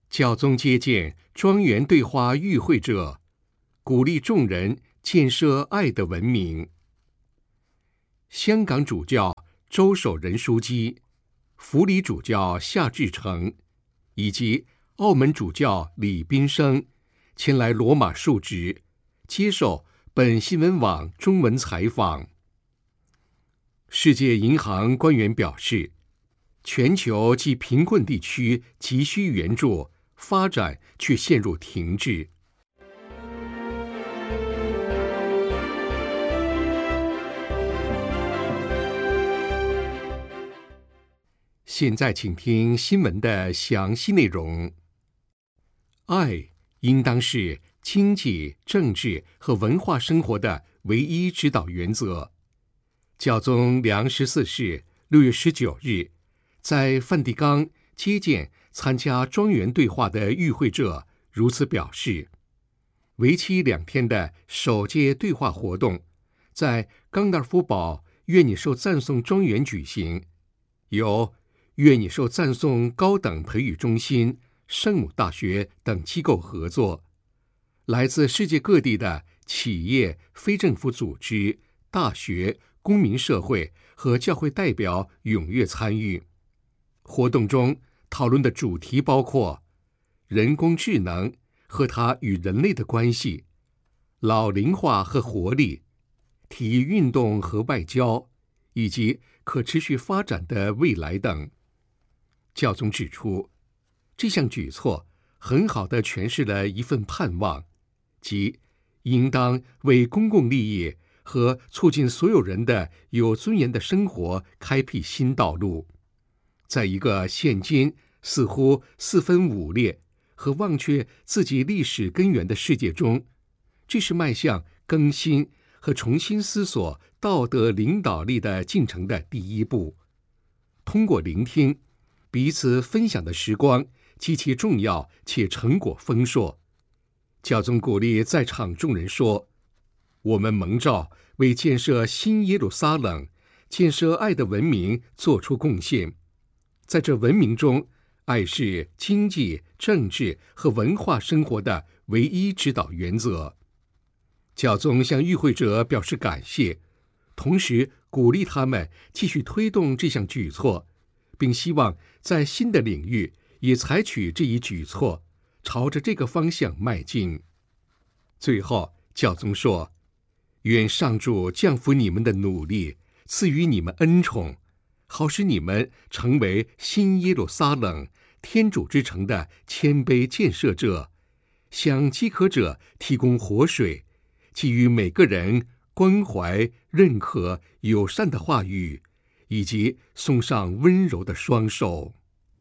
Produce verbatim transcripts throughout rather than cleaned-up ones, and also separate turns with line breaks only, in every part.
教宗接见庄园对话与会者，鼓励众人建设爱的文明。香港主教周守仁枢机、辅理主教夏志诚以及澳门主教李斌生前来罗马述职，接受本新闻网中文采访。世界银行官员表示，全球及贫困地区急需援助，发展却陷入停滞。现在请听新闻的详细内容。爱应当是经济、政治和文化生活的唯一指导原则。教宗良十四世六月十九日在梵蒂冈接见参加庄园对话的与会者，如此表示。为期两天的首届对话活动在冈达尔夫堡愿你受赞颂庄园举行，由愿你受赞颂高等培育中心、圣母大学等机构合作，来自世界各地的企业、非政府组织、大学、公民社会和教会代表踊跃参与。活动中讨论的主题包括人工智能和它与人类的关系、老龄化和活力、体育运动和外交，以及可持续发展的未来等。教宗指出，这项举措很好地诠释了一份盼望，即应当为公共利益和促进所有人的有尊严的生活开辟新道路。在一个现今似乎四分五裂和忘却自己历史根源的世界中，这是迈向更新和重新思索道德领导力的进程的第一步。通过聆听，彼此分享的时光极其重要且成果丰硕。教宗鼓励在场众人说，我们蒙召为建设新耶路撒冷、建设爱的文明做出贡献。在这文明中，爱是经济、政治和文化生活的唯一指导原则。教宗向与会者表示感谢，同时鼓励他们继续推动这项举措，并希望在新的领域也采取这一举措，朝着这个方向迈进。最后，教宗说，愿上主降福你们的努力，赐予你们恩宠，好使你们成为新耶路撒冷、天主之城的谦卑建设者，向饥渴者提供活水，给予每个人关怀、认可、友善的话语，以及送上温柔的双手。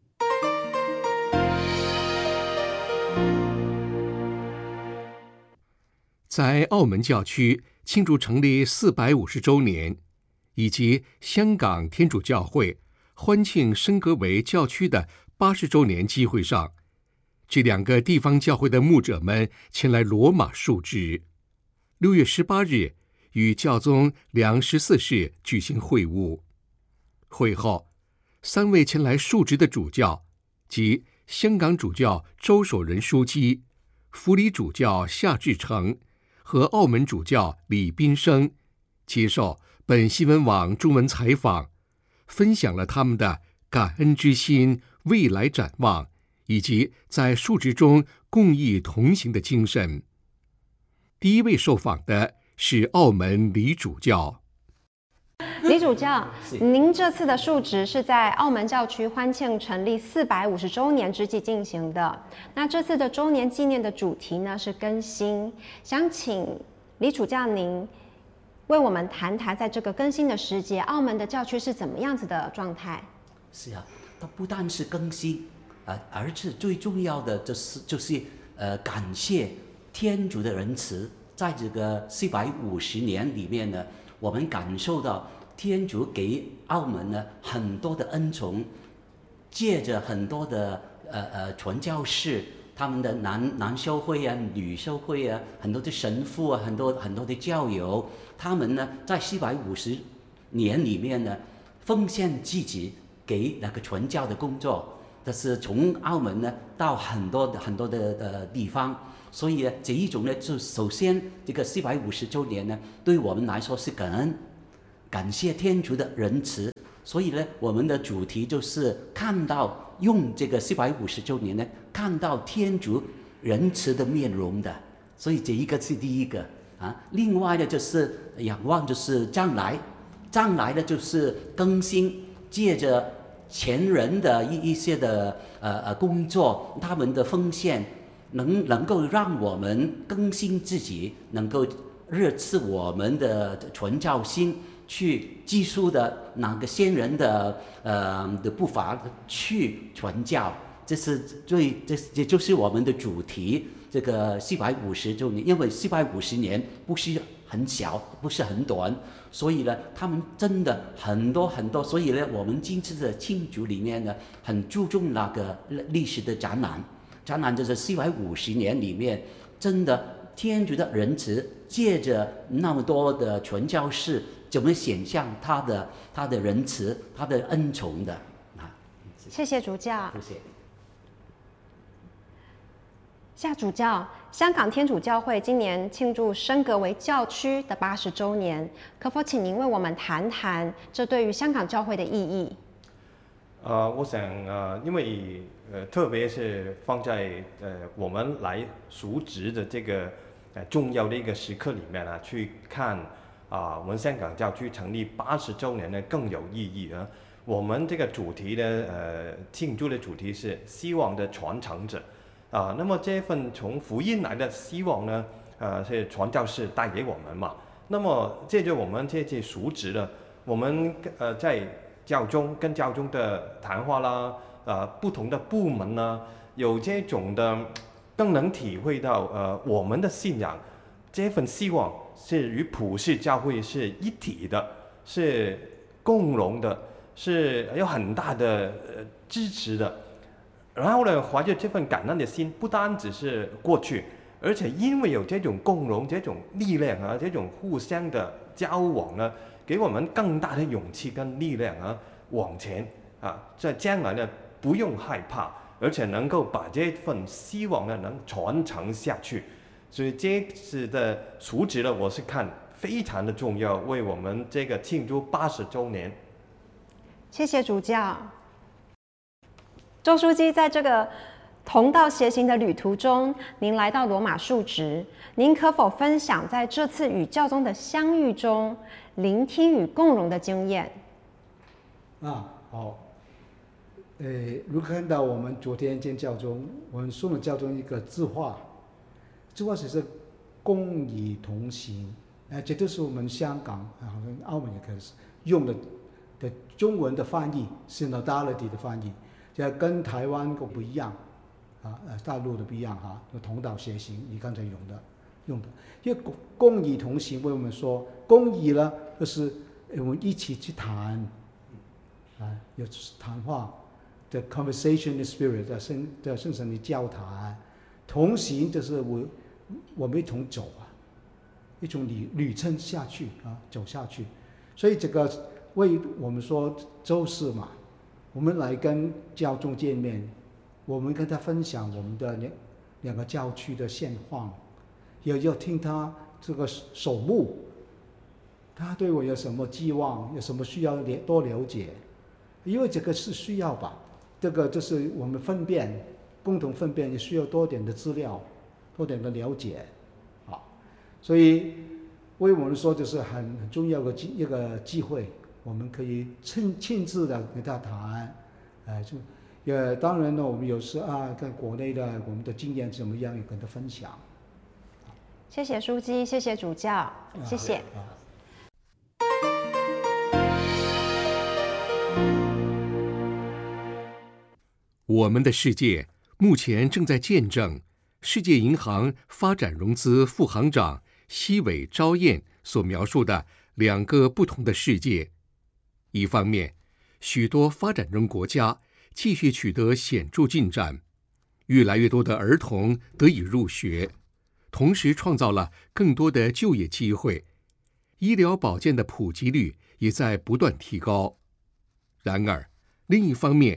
在澳门教区庆祝成立四百五十周年，以及香港天主教会欢庆升格为教区的八十周年机会上，这两个地方教会的牧者们前来罗马述职。六月十八日，与教宗良十四世举行会晤。会后，三位前来述职的主教，即香港主教周守仁枢机、辅理主教夏志诚和澳门主教李斌生，接受本新闻网中文采访，分享了他们的感恩之心、未来展望，以及在述职中共益同行的精神。第一位受访的是澳门李主教。
李主教，您这次的述职是在澳门教区欢庆成立四百五十周年之际进行的。那这次的周年纪念的主题呢是更新，想请李主教您为我们谈谈，在这个更新的时节，澳门的教区是怎么样子的状态？
是啊，它不但是更新，呃，而且最重要的就是就是呃感谢天主的仁慈，在这个四百五十年里面呢，我们感受到天主给澳门呢很多的恩宠，借着很多的呃呃传教士，他们的男男修会啊、女修会啊，很多的神父啊，很多很多的教友，他们呢在四百五十年里面呢，奉献自己给那个传教的工作。 这是从澳门呢到很多的很多的呃地方，所以呢这一种呢，就首先这个四百五十周年呢，对我们来说是感恩，感谢天主的仁慈。所以呢，我们的主题就是看到用这个四百五十周年呢，看到天主仁慈的面容的。所以这一个是第一个啊。另外呢，就是仰望，就是将来，将来呢就是更新，借着前人的一一些的呃呃工作，他们的奉献，能能够让我们更新自己，能够热刺我们的传教心，去记述的哪个先人的呃的步伐去传教。这是最这这就是我们的主题。这个四百五十周年，因为四百五十年不是很小，不是很短，所以呢，他们真的很多很多，所以呢，我们今次的庆祝里面呢，很注重那个历史的展览。展览就是四百五十年里面，真的天主的仁慈，借着那么多的传教士，怎么显象他的他的仁慈，他的恩宠的啊。
谢谢主教。
谢谢。
夏主教，香港天主教会今年庆祝升格为教区的八十周年，可否请您为我们谈谈这对于香港教会的意义？
呃，我想呃，因为呃，特别是放在呃我们来述职的这个呃重要的一个时刻里面呢，去看啊、呃，我们香港教区成立八十周年呢更有意义啊。我们这个主题呢，呃，庆祝的主题是希望的传承者。啊，那么这份从福音来的希望呢，呃，是传教士带给我们嘛。那么借着我们这些述职呢，我们呃在教宗跟教宗的谈话啦，呃，不同的部门呢，有这种的更能体会到呃我们的信仰，这份希望是与普世教会是一体的，是共荣的，是有很大的呃支持的。然后呢，怀着这份感恩的心，不单只是过去，而且因为有这种共荣、这种力量啊，这种互相的交往呢，给我们更大的勇气跟力量啊，往前啊，在将来呢不用害怕，而且能够把这份希望呢能传承下去。所以这次的述职呢，我是看非常的重要，为我们这个庆祝八十周年。
谢谢主教。周书记，在这个同道协行的旅途中，您来到罗马述职，您可否分享在这次与教宗的相遇中，聆听与共融的经验？
啊，好。呃，如果看到我们昨天见教宗，我们送了教宗一个字画，字画是公与同行，呃，这就是我们香港好像澳门也可以用的的中文的翻译 ，synodality 的翻译。这跟台湾个不一样，啊，呃，大陆的不一样哈，就同道协行，你刚才用的用的，因为公与同行，为我们说公与呢，就是我们一起去谈，啊，有谈话的 conversation spirit 的圣的圣神的交谈，同行就是我我们一同走啊，一种旅旅程下去啊，走下去，所以这个为我们说周四嘛。我们来跟教宗见面，我们跟他分享我们的两两个教区的现况，也要听他这个守牧，他对我有什么寄望，有什么需要多了解，因为这个是需要吧，这个就是我们分辨，共同分辨也需要多点的资料，多点的了解，啊，所以为我们说就是很很重要的一个机会。我们可以亲亲自的跟他谈，呃，就也当然呢，我们有时啊，跟国内的我们的经验怎么样，也跟他分享。
谢谢书记，谢谢主教，啊、谢谢。啊
我们的世界目前正在见证世界银行发展融资副行长西尾昭彦所描述的两个不同的世界。一方面，许多发展中国家继续取得显著进展，越来越多的儿童得以入学，同时创造了更多的就业机会，医疗保健的普及率也在不断提高。然而，另一方面，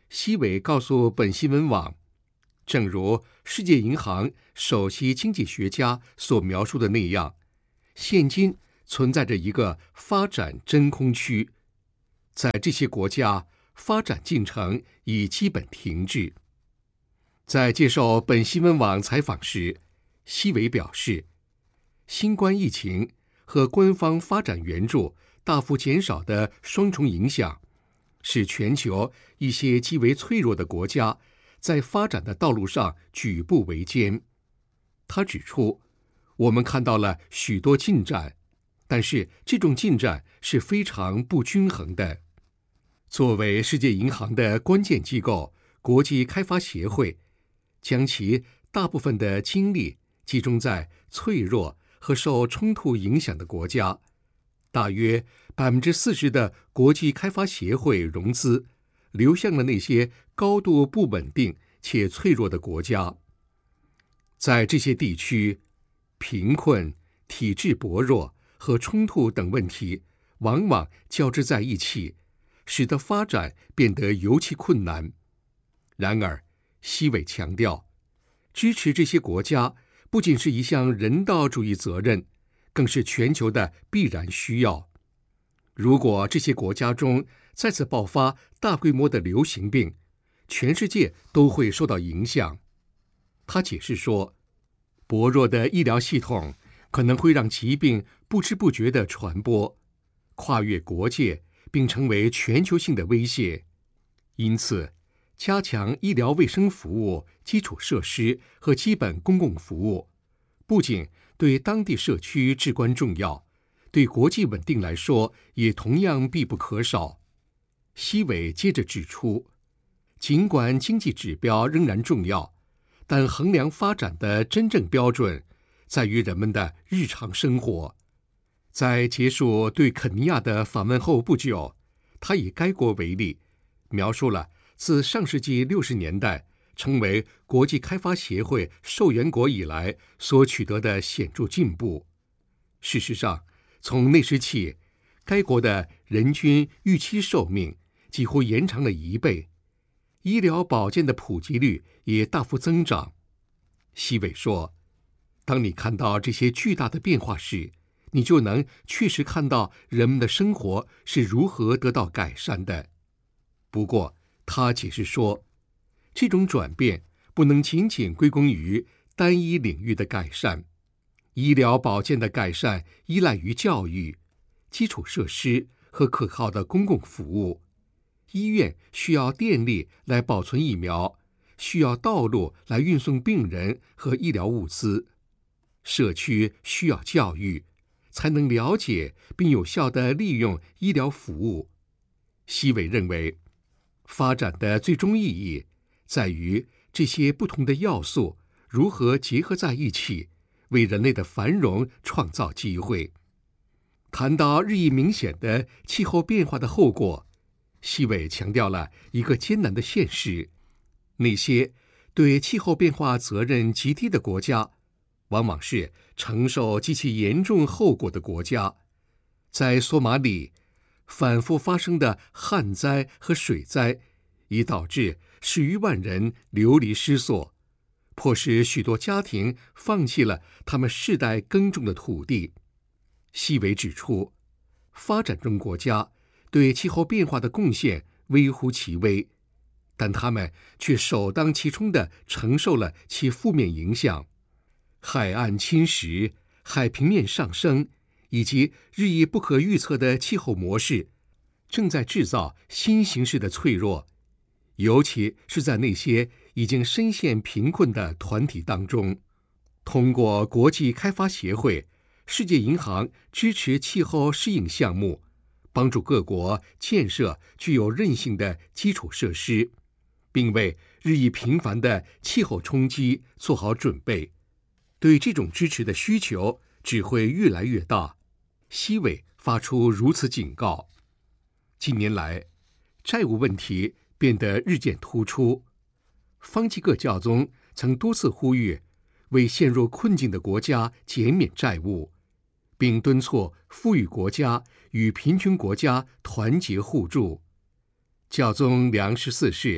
西伟告诉本新闻网，正如世界银行首席经济学家所描述的那样，现今存在着一个发展真空区，在这些国家，发展进程已基本停滞。在接受本新闻网采访时，西伟表示，新冠疫情和官方发展援助大幅减少的双重影响，使全球一些极为脆弱的国家在发展的道路上举步维艰。他指出，我们看到了许多进展，但是这种进展是非常不均衡的。作为世界银行的关键机构，国际开发协会将其大部分的精力集中在脆弱和受冲突影响的国家。大约百分之四十的国际开发协会融资流向了那些高度不稳定且脆弱的国家。在这些地区，贫困、体制薄弱和冲突等问题往往交织在一起，使得发展变得尤其困难。然而，西伟强调，支持这些国家不仅是一项人道主义责任，更是全球的必然需要。如果这些国家中再次爆发大规模的流行病，全世界都会受到影响。他解释说，薄弱的医疗系统可能会让疾病不知不觉地传播，跨越国界，并成为全球性的威胁。因此，加强医疗卫生服务、基础设施和基本公共服务，不仅对当地社区至关重要，对国际稳定来说也同样必不可少。西伟接着指出，尽管经济指标仍然重要，但衡量发展的真正标准在于人们的日常生活。在结束对肯尼亚的访问后不久，他以该国为例，描述了自上世纪六十年代成为国际开发协会受援国以来所取得的显著进步。事实上，从那时起，该国的人均预期寿命几乎延长了一倍，医疗保健的普及率也大幅增长。西伟说，当你看到这些巨大的变化时，你就能确实看到人们的生活是如何得到改善的。不过，他解释说，这种转变不能仅仅归功于单一领域的改善。医疗保健的改善依赖于教育、基础设施和可靠的公共服务。医院需要电力来保存疫苗，需要道路来运送病人和医疗物资。社区需要教育，才能了解并有效地利用医疗服务。西伟认为，发展的最终意义在于这些不同的要素如何结合在一起，为人类的繁荣创造机会。谈到日益明显的气候变化的后果，西伟强调了一个艰难的现实：那些对气候变化责任极低的国家，往往是承受极其严重后果的国家。在索马里，反复发生的旱灾和水灾已导致十余万人流离失所，迫使许多家庭放弃了他们世代耕种的土地。西伟指出，发展中国家对气候变化的贡献微乎其微，但他们却首当其冲地承受了其负面影响。海岸侵蚀、海平面上升以及日益不可预测的气候模式，正在制造新形式的脆弱，尤其是在那些已经深陷贫困的团体当中。通过国际开发协会、世界银行支持气候适应项目，帮助各国建设具有韧性的基础设施，并为日益频繁的气候冲击做好准备。对这种支持的需求只会越来越大。西伟发出如此警告。近年来，债务问题变得日渐突出。方济各教宗曾多次呼吁为陷入困境的国家减免债务，并敦促富裕国家与贫穷国家团结互助。教宗良十四世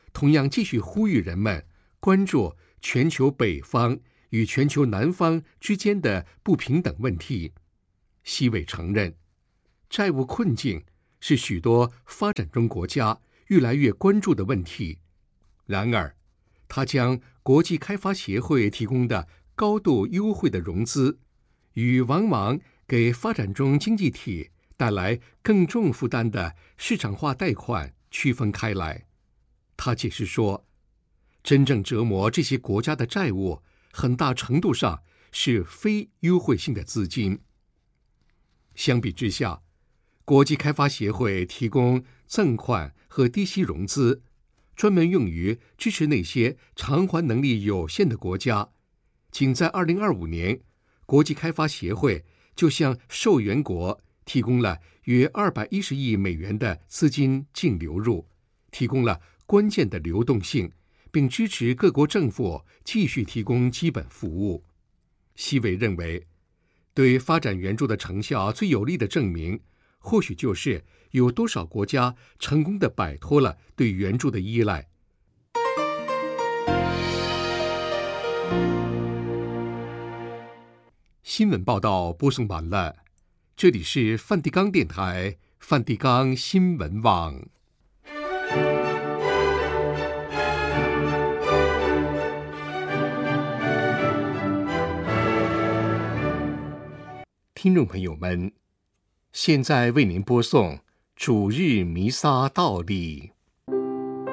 同样继续呼吁人们关注全球北方与全球南方之间的不平等问题。西伟承认，债务困境是许多发展中国家越来越关注的问题。然而，他将国际开发协会提供的高度优惠的融资，与往往给发展中经济体带来更重负担的市场化贷款区分开来。他解释说，真正折磨这些国家的债务，很大程度上是非优惠性的资金。相比之下，国际开发协会提供赠款和低息融资，专门用于支持那些偿还能力有限的国家。仅在二零二五年，国际开发协会就向受援国提供了约二百一十亿美元的资金净流入，提供了关键的流动性，并支持各国政府继续提供基本服务。西伟认为，对发展援助的成效最有力的证明，或许就是有多少国家成功地摆脱了对援助的依赖。新闻报道播送完了，这里是梵蒂冈电台梵蒂冈新闻网。听众朋友们，现在为您播送主日弥撒道理。